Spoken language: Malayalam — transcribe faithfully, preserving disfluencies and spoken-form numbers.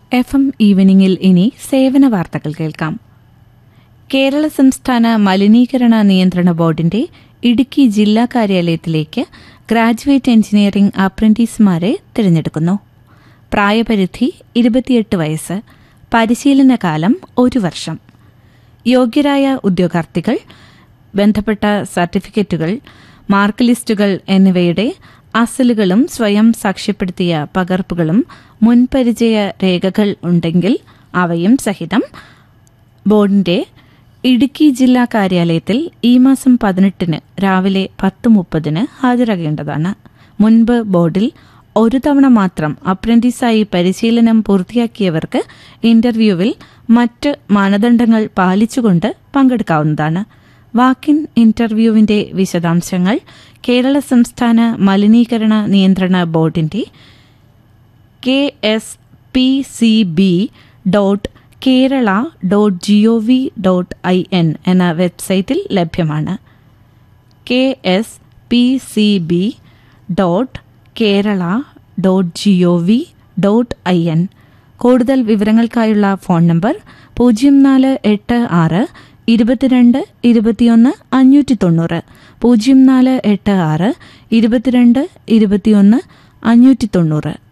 എഫ് എം ഈവനിങ്ങിൽ ഇനി സേവന വാർത്തകൾ കേൾക്കാം. കേരള സംസ്ഥാന മലിനീകരണ നിയന്ത്രണ ബോർഡിന്റെ ഇടുക്കി ജില്ലാ കാര്യാലയത്തിലേക്ക് ഗ്രാജുവേറ്റ് എഞ്ചിനീയറിംഗ് അപ്രന്റീസുമാരെ തിരഞ്ഞെടുക്കുന്നു. പ്രായപരിധി ഇരുപത്തിയെട്ട് വയസ്സ്. പരിശീലനകാലം ഒരു വർഷം. യോഗ്യരായ ഉദ്യോഗാർത്ഥികൾ ബന്ധപ്പെട്ട സർട്ടിഫിക്കറ്റുകൾ, മാർക്ക് ലിസ്റ്റുകൾ എന്നിവയുടെ അസലുകളും സ്വയം സാക്ഷ്യപ്പെടുത്തിയ പകർപ്പുകളും മുൻപരിചയ രേഖകൾ ഉണ്ടെങ്കിൽ അവയും സഹിതം ബോർഡിന്റെ ഇടുക്കി ജില്ലാ കാര്യാലയത്തിൽ ഈ മാസം പതിനെട്ടിന് രാവിലെ പത്ത് മുപ്പതിന് ഹാജരാകേണ്ടതാണ്. മുൻപ് ബോർഡിൽ ഒരു തവണ മാത്രം അപ്രന്റീസായി പരിശീലനം പൂർത്തിയാക്കിയവർക്ക് ഇന്റർവ്യൂവിൽ മറ്റ് മാനദണ്ഡങ്ങൾ പാലിച്ചുകൊണ്ട് പങ്കെടുക്കാവുന്നതാണ്. വാക്കിൻ ഇന്റർവ്യൂവിന്റെ വിശദാംശങ്ങൾ കേരള സംസ്ഥാന മലിനീകരണ നിയന്ത്രണ ബോർഡിന്റെ K S P C B dot Kerala dot G O V dot I N എന്ന വെബ്സൈറ്റിൽ ലഭ്യമാണ്. K S P C B dot Kerala dot G O V dot I N. കൂടുതൽ വിവരങ്ങൾക്കായുള്ള ഫോൺ നമ്പർ പൂജ്യം നാല് എട്ട് ആറ് ഇരുപത്തിരണ്ട് ഇരുപത്തിയൊന്ന് അഞ്ഞൂറ്റി തൊണ്ണൂറ് പൂജ്യം നാല് എട്ട് ആറ് ഇരുപത്തിരണ്ട് ഇരുപത്തിയൊന്ന് അഞ്ഞൂറ്റി തൊണ്ണൂറ്.